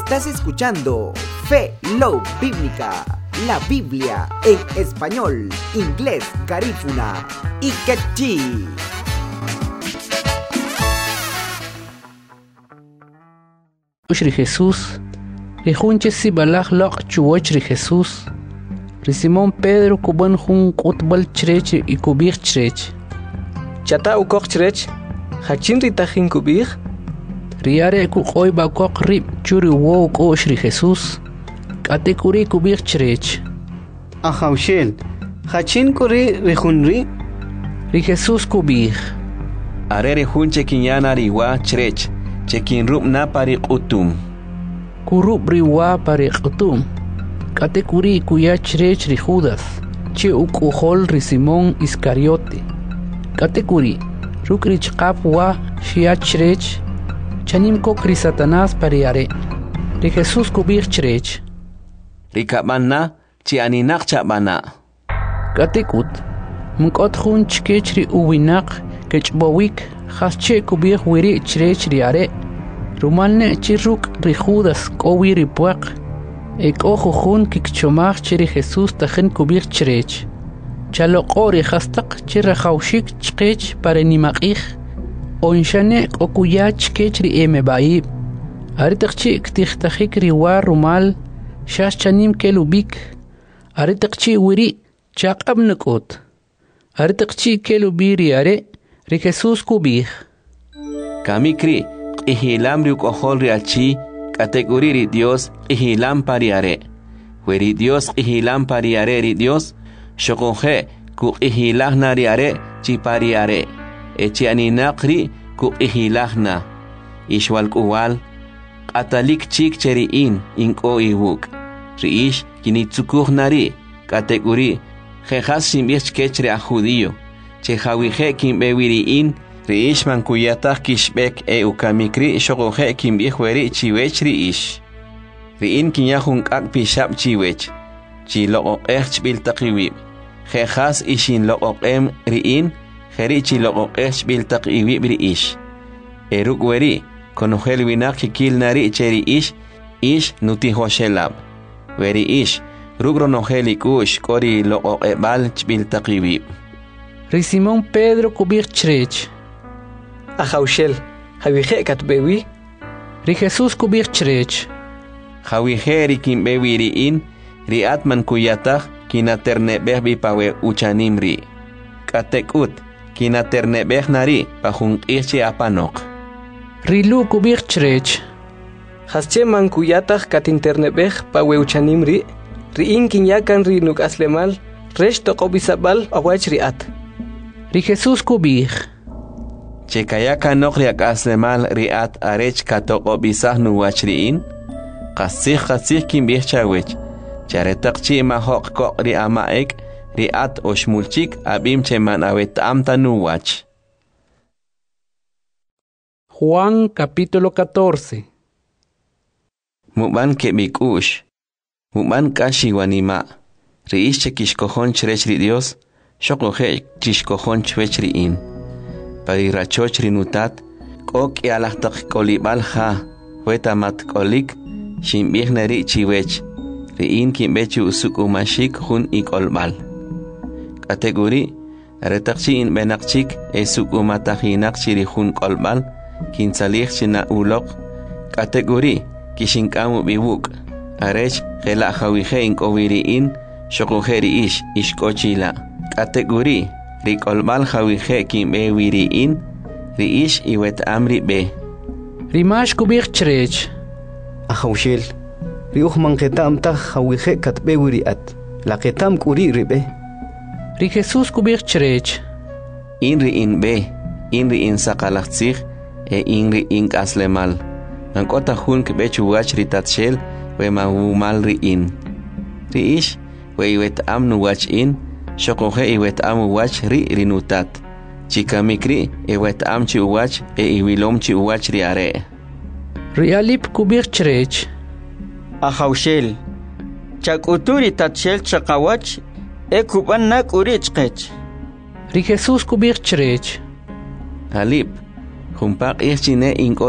Estás escuchando Fe Love Bíblica, la Biblia en español, inglés, garífuna y quechí. Ushri Jesús, rejunche si balaj laq chuwachri Jesús, Simón Pedro kuban jun kutbal chrech y kubir chrech. Chata ukok chrech, hachin ritajin kubir. Riare kukoy bakok rib churi wo ko Ushri Jesús, kate kuri kubir chrech. Ajaushel, hachin kuri rejunri. Ri Jesús kubir. Are rejunche kinyana riwa chrech, chekin rub na pari utum. Kurub riwa pari utum. Kate kuri kuya chrech ri Judas, che ukuhol ri Simón Iscariote. Kate kuri, rukri chqap wa shia chrech, chanim kokri Satanás pariare. Ri Jesús kubir chrech. Ri kabana, chi aninak chabana. Kate kut, mkot jun chkech ri uwinak, kechbowik, hasche kubir wiri chrech ri are. Rumalne chiruk ri Judas kowi ri puak. Ek ojo jun kikchomach chiri Jesús tajen kubir chrech. Chalo qori khastaq chira khawshik chqech pare nimaqih. Onshane okuya chkech ri emebaib. Aritaqchi ktixtaxik ri war rumal shash chanim kelubik. Aritaqchi wiri chaqab nakot. Aritaqchi kelubiri are ri Jesús kubih. Kamikri ihilam ri ukojol ri alchi categoría ri Dios ihilam pariare. Weri Dios ihilam pariare ri Dios, shokonje ku ihilahna riare chi pariare. Echi aninakri ku ihilahna. Ishwal kuwal, atalik chik cheri inko iwuk. Riish kinitsukuhnari, categoría, jejas simbich kechre a judío. Che hawije kimbewiri Riish man kuyatah kishbek ukamikri shogoje kimbihweri chiwech riish. Riin kinyahun kak pishap chiwech. Chi loqoqech biltaqiwib. Jejas ishin loqoqem riin, jeri chi loqoqech biltaqiwib riish. Eruk weri, konojel winak kikil nari cheri ish nutihoshelab. Weri ish, rugro nojeli kush kori loqoqebal chbiltaqiwib. Ri Simón Pedro kubir chrech. Ajaushel, Javije katbewi. Ri Jesús kubir chrech. Javije ri kimbewi riin, ri atman kuyatah kinaternebeh bipawe uchanimri. Katekut, kinaternebeh nari pahung irche apanok. Ri Lu kubir chrech. Hasche man kuyatah katinternebeh pawe uchanimri. Riin kinyakan ri nuk aslemal, resh tokobisabal awach riat. Ri Jesús kubir. Chekayaka nokriak aslemal riat arech katoko bisah nuwachriin. Kasih kimbih chawech. Charetakchi mahok kok ri amaek riat oshmulchik abim cheman awet amta nuwach. Juan capítulo 14. Muban kebikush. Muban kashi wanima. Riish chekishkohon chrech ri Dios. Shokoje chishkohon chwechriin. Parirachoch rinutat, kok yalahtak kolibal ha, wetamat kolik, shimbih nari chiwech, riin kimbechu usuk umashik hun ikolbal. Kategori, retakchi in benakchik esuk umatahinak chiri hun kolbal, kinsalih china ulok. Kategori, kishinkamu biwuk, arech gela hawije in kowiriin, shokojeri ishkochila. Kategori, Rikolbal hawije kimbe wiriin, riish iwet amri be. Rimash kubir chrech. Ajaushel, riuh manketam ta hawije katbe wiriat, la ketam kuri ribe. Ri Jesús kubir chrech. Inri in be, inri in sakalaxig, inri in aslemal. Nankota hun kebechu wach ritatshel, we mawumal riin. Riish, we iwet amnu wach in, shokoje iwet am wach rinutat. Chikamikri iwet am chi wach iwilom chi wach riare. Rialip kubir chrech. Ajaushel, chakuturi tatshel chakawach kuban nak urichkech. Ri Jesús kubir chrech. Alip, humpak irchine inko